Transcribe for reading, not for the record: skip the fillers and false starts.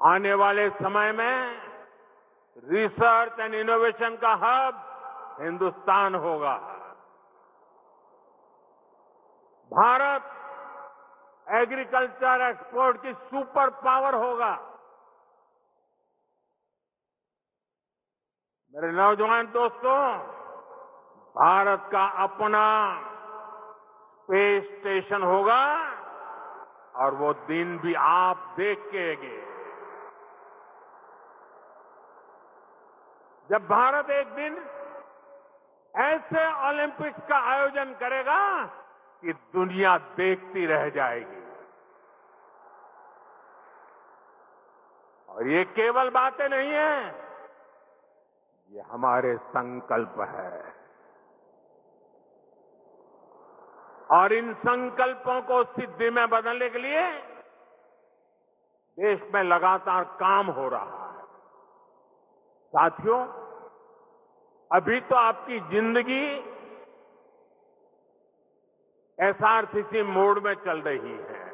आने वाले समय में रिसर्च एंड इनोवेशन का हब हिंदुस्तान होगा। भारत एग्रीकल्चर एक्सपोर्ट की सुपर पावर होगा। मेरे नौजवान दोस्तों, भारत का अपना स्पेस स्टेशन होगा और वो दिन भी आप देखेंगे। जब भारत एक दिन ऐसे ओलंपिक्स का आयोजन करेगा कि दुनिया देखती रह जाएगी। और ये केवल बातें नहीं है, ये हमारे संकल्प है। और इन संकल्पों को सिद्धि में बदलने के लिए देश में लगातार काम हो रहा है। साथियों, अभी तो आपकी जिंदगी एसआरसीसी मोड में चल रही है।